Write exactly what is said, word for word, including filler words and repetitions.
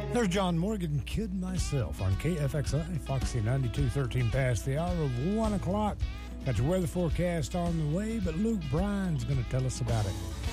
There's John Morgan, Kid Myself, on K F X I, Foxy ninety-two thirteen, past the hour of one o'clock. Got your weather forecast on the way, but Luke Bryan's going to tell us about it.